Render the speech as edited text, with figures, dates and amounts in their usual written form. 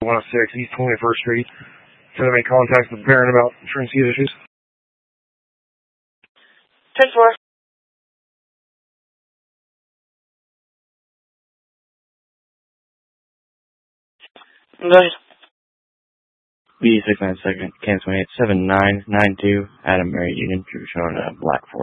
106 East 21st Street. So they make contact with the parent about truancy issues. 10-4. Go ahead. B692, cancel 7992, Adam Mary Union, showing Black 4.